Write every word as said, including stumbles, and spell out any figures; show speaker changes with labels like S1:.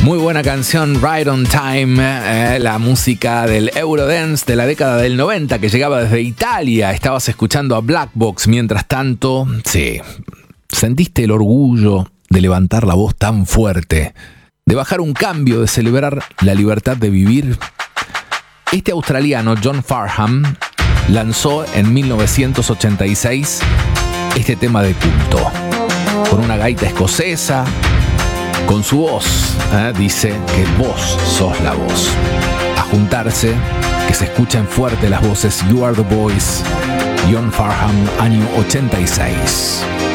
S1: Muy buena canción, Right on Time, eh, la música del Eurodance de la década del noventa que llegaba desde Italia. Estabas escuchando a Black Box mientras tanto. Sí, ¿sentiste el orgullo de levantar la voz tan fuerte? De bajar un cambio, de celebrar la libertad de vivir. Este australiano, John Farnham, lanzó en mil novecientos ochenta y seis este tema de culto. Con una gaita escocesa, con su voz, ¿eh? Dice que vos sos la voz. A juntarse, que se escuchen fuerte las voces You Are The Voice, John Farnham, año ochenta y seis.